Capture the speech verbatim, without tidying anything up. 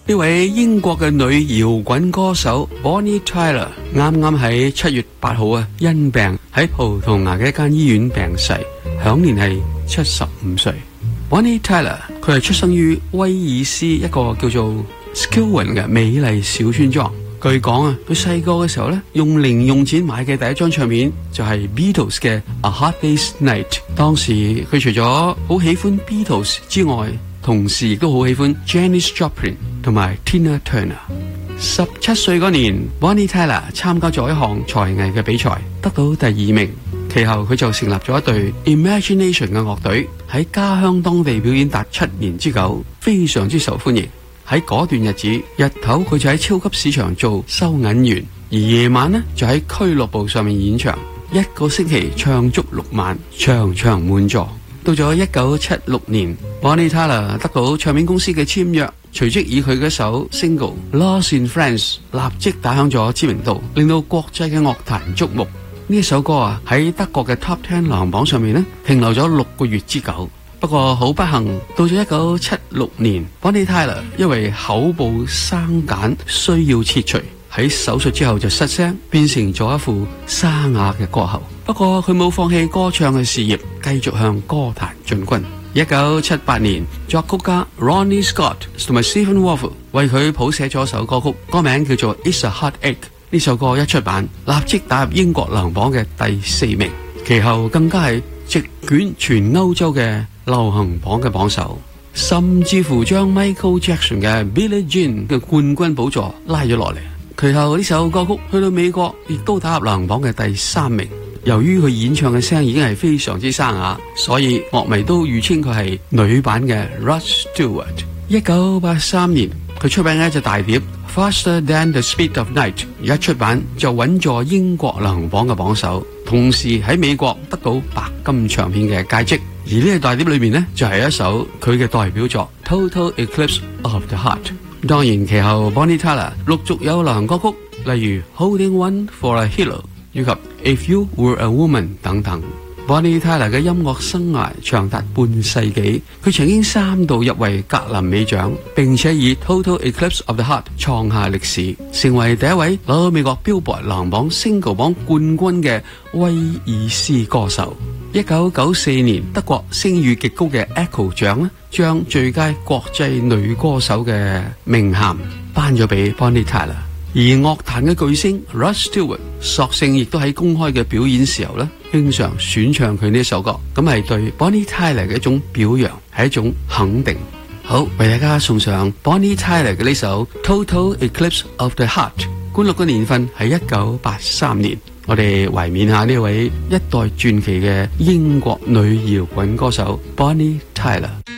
呢位英國嘅女搖滾歌手 Bonnie Tyler 啱啱喺七月八號啊，因病喺葡萄牙嘅一間醫院病逝，享年係七十五歲。Bonnie Tyler 佢係出生於威爾斯一個叫做 Skelwyn 嘅美麗小村莊。據講啊，佢細個嘅時候咧，用零用錢買嘅第一張唱片就係 Beatles 嘅 A Hard Day's Night。當時佢除咗好喜歡 Beatles 之外，同時亦都好喜歡 Janis Joplin 同埋 Tina Turner。十七歲嗰年 ，Bonnie Tyler 參加咗一項才藝嘅比賽，得到第二名。其後佢就成立咗一隊 Imagination 嘅樂隊，喺家鄉當地表演達七年之久，非常之受歡迎。喺嗰段日子，日頭佢就喺超級市場做收銀員，而夜晚呢就喺俱樂部上面演唱，一個星期唱足六晚，場場滿座。到咗一九七六年 ，Bonnie Tyler 得到唱片公司嘅簽約，隨即以佢嘅首 single Lost in France 立即打響咗知名度，令到國際嘅樂壇矚目。呢一首歌啊喺德國嘅 Top Ten 流行榜上面呢停留咗六個月之久。不過好不幸，到咗一九七六年 ，Bonnie Tyler 因為口部生繭需要切除，喺手術之後就失聲，變成咗一副沙啞嘅歌喉。不過佢冇放棄歌唱嘅事業，繼續向歌壇進軍。一九七八年，作曲家 Ronnie Scott 同埋 Stephen Wolf 為佢譜寫咗一首歌曲，歌名叫做 It's a Heartache。呢首歌一出版，立即打入英國流行榜嘅第四名，其後更加係席捲全歐洲嘅流行榜嘅榜首，甚至乎將 Michael Jackson 嘅 Billie Jean 嘅冠軍寶座拉咗落嚟。其後呢首歌曲去到美國，亦都打入流行榜嘅第三名。由於佢演唱嘅聲已經係非常之沙啞，所以樂迷都譽稱佢係女版嘅 Rod Stewart。一九八三年，佢出版嘅一隻大碟 Faster Than the Speed of Night， 一出版就穩坐英國流行榜嘅榜首，同時喺美國得到白金唱片嘅佳績。而呢個大碟裏面呢，就係一首佢嘅代表作 Total Eclipse of the Heart。當然其後 Bonnie Tyler 陸續有流行歌曲，例如 Holding One for a Hero 以及 If You Were a Woman 等等。Bonnie Tyler 嘅音樂生涯長達半世紀，佢曾經三度入圍格林美獎，並且以 Total Eclipse of the Heart 創下歷史，成為第一位攞到美國 Billboard 流行榜 Single 榜冠軍嘅威爾斯歌手。一九九四年，德國聲譽極高嘅 Echo 獎咧，將最佳國際女歌手嘅名銜頒咗俾 Bonnie Tyler。而樂壇嘅巨星 Rod Stewart 索性亦都喺公開嘅表演時候咧，經常選唱佢呢首歌，咁係對 Bonnie Tyler 嘅一種表揚，係一種肯定。好，為大家送上 Bonnie Tyler 嘅呢首 Total Eclipse of the Heart， 灌錄嘅年份係一九八三年。我哋懷緬下呢位一代傳奇嘅英國女搖滾歌手 Bonnie Tyler。